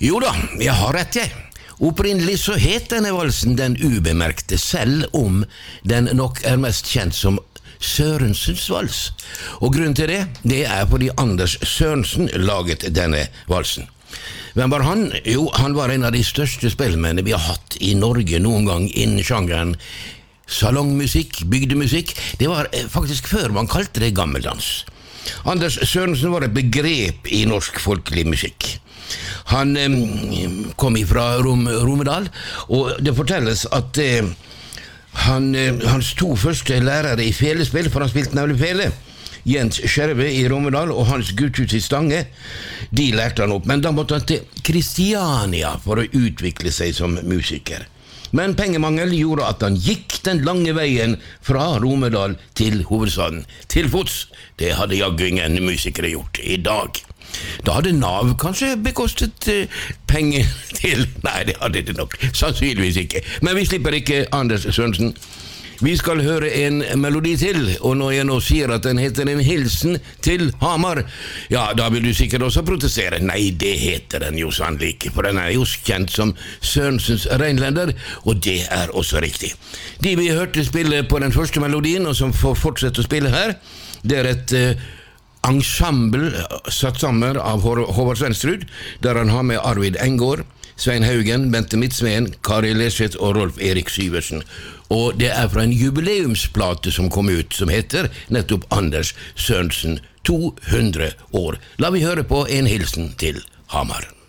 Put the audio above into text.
Jo da, jeg har rett jeg. Opprinnelig så het denne valsen Den ubemerkte, selv om den nok mest kjent som Sørensens vals. Og grunnen til det er fordi Anders Sørensen laget denne valsen. Hvem var han? Jo, han var en av de største spillmennene vi har hatt i Norge noen gang innen sjangeren salongmusikk, bygdemusikk. Det var faktisk før man kalte det gammeldans. Anders Sørensen var et begrep i norsk folkelig musikk. Han kom ifra Romedal, og det fortelles at hans to første lærere i felespill, for han spilte nemlig fele, Jens Skjerve i Romedal og Hans Gutthus i Stange, de lærte han opp, men da måtte han til Kristiania for å utvikle seg som musiker. Men pengemangel gjorde at han gikk den lange veien fra Romedal til hovedstaden, til fots. Det hadde jaggu ingen musikere gjort i dag. Da hadde Nav kanskje bekostet penger til... Nei, det hadde det nok sannsynligvis ikke. Men vi slipper ikke Anders Sørensen. Vi skal høre en melodi til, og når jeg nå sier at den heter En hilsen til Hamar, ja, da vil du sikkert også protestere. Nei, det heter den jo sannelig ikke, for den er jo kjent som Sørensens Reinlender, og det er også riktig. De vi hørte spille på den første melodien, og som får fortsette å spille her, det er et ensemble satt sammen av Håvard Svenstrud, der han har med Arvid Engård, Svein Haugen, Bente Midtsveen, Kari Leseth og Rolf Erik Syversen. Og det er fra en jubileumsplate som kom ut, som heter nettopp Anders Sørensen 200 år. La vi høre på En hilsen til Hamar.